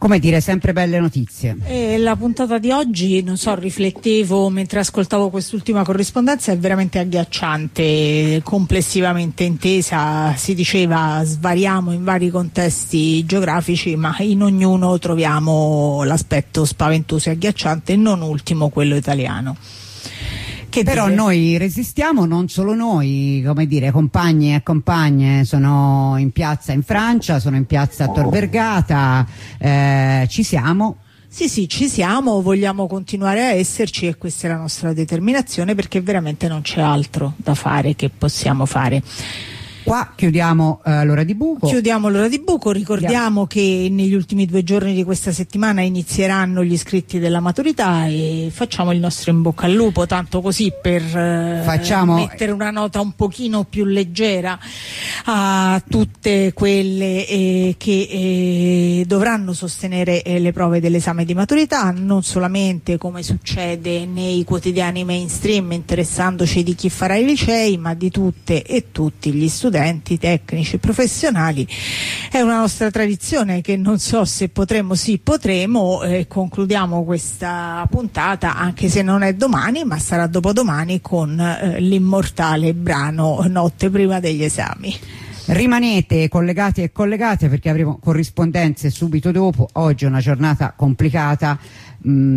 come dire, sempre belle notizie. La puntata di oggi, non so, riflettevo mentre ascoltavo quest'ultima corrispondenza, è veramente agghiacciante, complessivamente intesa. Si diceva svariamo in vari contesti geografici, ma in ognuno troviamo l'aspetto spaventoso e agghiacciante, non ultimo quello italiano. Che però dire? Noi resistiamo, non solo noi, come dire, compagni e compagne sono in piazza in Francia, sono in piazza a Tor Vergata, ci siamo. Sì, ci siamo, vogliamo continuare a esserci e questa è la nostra determinazione, perché veramente non c'è altro da fare, che possiamo fare. Qua chiudiamo l'ora di buco. Chiudiamo l'ora di buco, ricordiamo che negli ultimi 2 giorni di questa settimana inizieranno gli iscritti della maturità e facciamo il nostro in bocca al lupo, tanto così per mettere una nota un pochino più leggera a tutte quelle che dovranno sostenere le prove dell'esame di maturità, non solamente come succede nei quotidiani mainstream interessandoci di chi farà i licei, ma di tutte e tutti gli studenti tecnici, professionali. È una nostra tradizione che non so se potremo, concludiamo questa puntata, anche se non è domani ma sarà dopodomani, con l'immortale brano Notte prima degli esami. Rimanete collegati e collegate, perché avremo corrispondenze subito dopo. Oggi è una giornata complicata,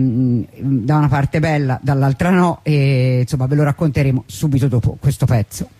da una parte bella, dall'altra no, e insomma ve lo racconteremo subito dopo questo pezzo.